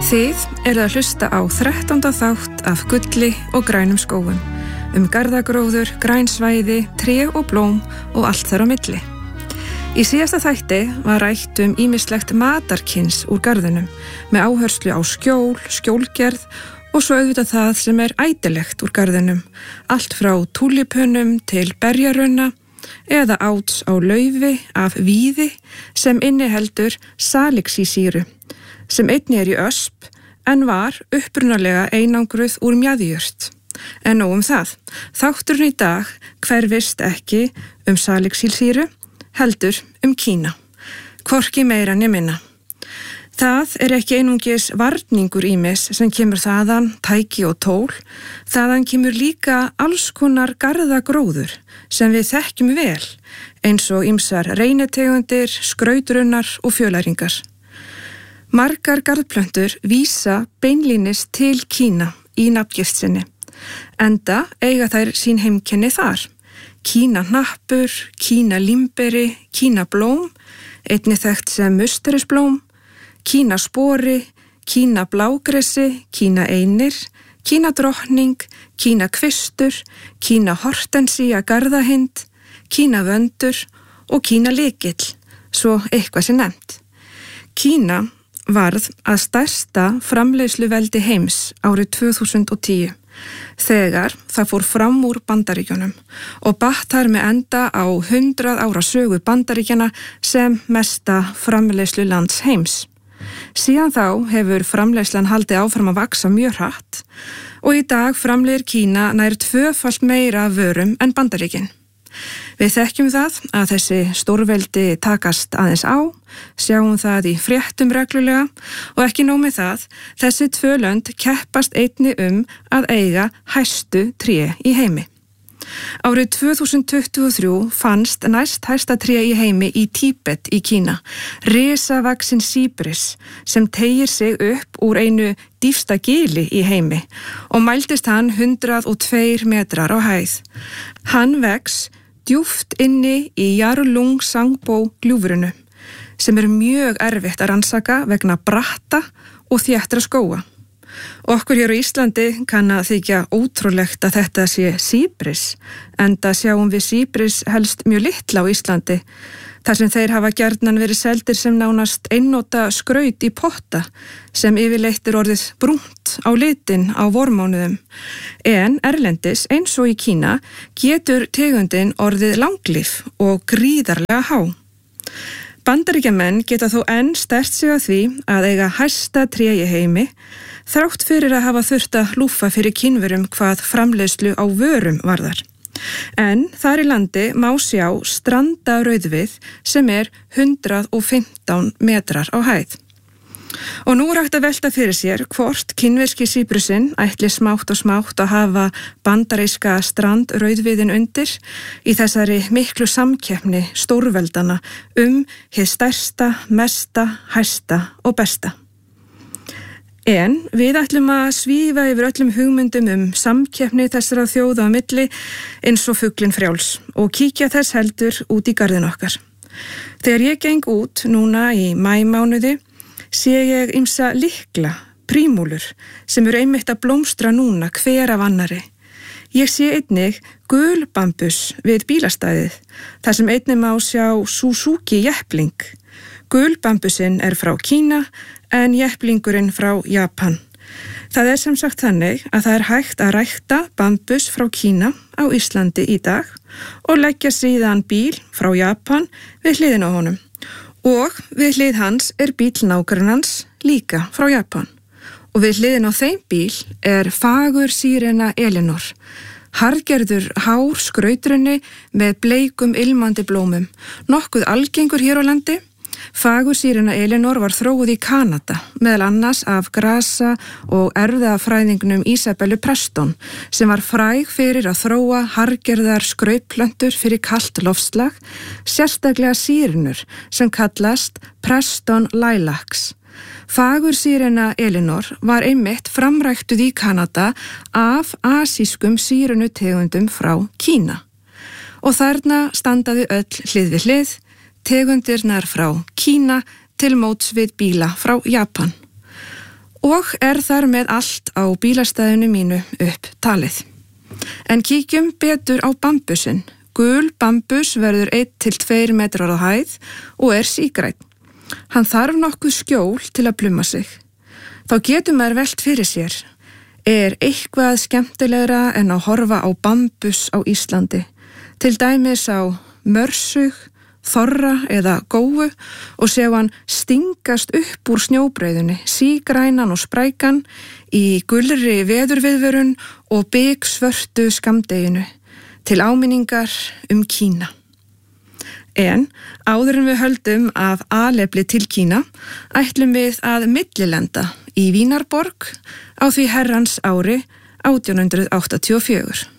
Þið eruð að hlusta á 13. þátt af Gulli og grænum skógum, garðagróður, græn svæði, tré og blóm og allt þar á milli. Í síðasta þætti var rætt ýmislegt matarkyns úr garðinum með áherslu á skjól, skjólgerð og svo auðvitað það sem ætilegt úr garðinum, allt frá túlipunum til berjarunna eða áts á laufi af víði sem inniheldur salixísýru, sem einnig í ösp en var upprunalega einangruð úr mjaðjurt. En nóg það. Þátturinn í dag hverfist ekki salixísýru, heldur Kína. Hvorki meira né minna. Það ekki einungis varningur ýmis sem kemur þaðan, tæki og tól. Þaðan kemur líka alls konar garðagróður sem við þekkjum vel, eins og ýmsar reynetegundir, skrautrunnar og fjölæringar. Margar garðplöntur vísa beinlínis til Kína í nafngift sinni, enda eiga þær sín heimkenni þar. Kínahnappur, kínalimberi, kínablóm, einnig þekkt sem musterisblóm, kínaspori, kínablágressi, kínaeinir, kínadrottning, kínakvistur, kínahortensía garðahind, kínavöndur og kínalikill, svo eitthvað sé nefnt. Kína varð að stærsta framleiðsluveldi heims árið 2010, þegar það fór fram úr Bandaríkjunum og batt þar með enda á 100 ára sögu Bandaríkjana sem mesta framleiðslu lands heims. Síðan þá hefur framleiðslan haldið áfram að vaxa mjög hratt og í dag framleiðir Kína nær 2-falt meira af vörum en Bandaríkin. Við þekkjum það að þessi stórveldi takast aðeins á, sjáum það í fréttum reglulega og ekki nóg með það, þessi tvö lönd keppast einnig að eiga hæstu tré í heimi. Árið 2023 fannst næst hæsta tré í heimi í Tíbet í Kína, risavaxinn síbris sem teygir sig upp úr einu dýpsta gili í heimi og mældist hann 102 metrar á hæð. Hann vex djúpt inni í Yarlung Sangbo gljúfrinu, sem mjög erfitt að rannsaka vegna bratta og þéttra skóga. Okkur hér á Íslandi kann að þykja ótrúlegt að þetta sé síbris, enda sjáum við síbris helst mjög litla á Íslandi, þar sem þeir hafa gjarnan verið seldir sem nánast einnota skraut í potta, sem yfirleitt orðið brúnt á litin á vormánuðum. En erlendis, eins og í Kína, getur tegundin orðið langlíf og gríðarlega há. Bandaríkjamenn geta þó enn sterkt sig að því að eiga hæsta tré í heimi, þrátt fyrir að hafa þurft að lúffa fyrir Kínverum hvað framleiðslu á vörum varðar. En þar í landi má sjá strandarauðvið sem 115 metrar á hæð. Og nú hægt að velta fyrir sér hvort kínverski síbrusinn ætli smátt og smátt að hafa bandaríska strandrauðviðin undir í þessari miklu samkeppni stórveldana hið stærsta, mesta, hæsta og besta. En við ætlum að svífa yfir öllum hugmyndum samkeppni þessara þjóða á milli eins og fuglinn frjáls og kíkja þess heldur út í garðin okkar. Þegar ég geng út núna í maímánuði sé ég ýmsa lykla, prímúlur, sem einmitt að blómstra núna hver af annari. Ég sé einnig gulbambus við bílastæðið, þar sem einnig má sjá Suzuki jeppling. Gulbambusinn frá Kína en jepplingurinn frá Japan. Það sem sagt þannig að það hægt að rækta bambus frá Kína á Íslandi í dag og leggja síðan bíl frá Japan við hliðina á honum. Og við hlið hans bíll nágrannans líka frá Japan. Og við hliðina á þeim bíl fagursýrena Elinor. Harðgerður hár skrautrunni með bleikum ilmandi blómum. Nokkuð algengur hér á landi. Fagursýrena Elinor var þróuð í Kanada, meðal annars af grasa og erfðafræðingnum Isabellu Preston, sem var fræg fyrir að þróa harðgerðar skrautplöntur fyrir kalt loftslag, sérstaklega sýrnur sem kallast Preston Lilacs. Fagursýrena Elinor var einmitt framræktuð í Kanada af asískum sýrunutegundum frá Kína. Og þarna standaði öll hlið við hlið, tegundirnar frá Kína til móts við bíla frá Japan. Og þar með allt á bílastæðinu mínu upp talið. En kíkjum betur á bambusinn. Gul bambus verður 1-2 metrar á hæð og sígrænn. Hann þarf nokkuð skjól til að pluma sig. Þá getur maður velt fyrir sér. Eitthvað skemmtilegra en að horfa á bambus á Íslandi? Til dæmis á mörsug, þorra eða góu og sjá hann stingast upp úr snjóbreiðunni, sígrænan og sprækan í gulri veðurviðvörun og biksvörtu skammdeginu. Til áminningar Kína. En áður en við höldum af alefli til Kína, ætlum við að millilenda í Vínarborg á því herrans ári 1884.